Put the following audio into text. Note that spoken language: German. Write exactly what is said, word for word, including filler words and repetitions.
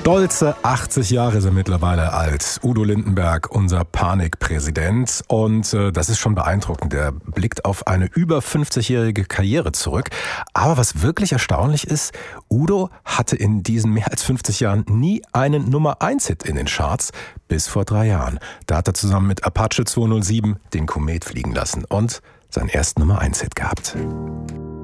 Stolze achtzig Jahre sind mittlerweile alt. Udo Lindenberg, unser Panikpräsident. Und äh, das ist schon beeindruckend. Er blickt auf eine über fünfzigjährige Karriere zurück. Aber was wirklich erstaunlich ist, Udo hatte in diesen mehr als fünfzig Jahren nie einen Nummer eins Hit in den Charts. Bis vor drei Jahren. Da hat er zusammen mit Apache zweihundertsieben den Komet fliegen lassen und seinen ersten Nummer eins Hit gehabt.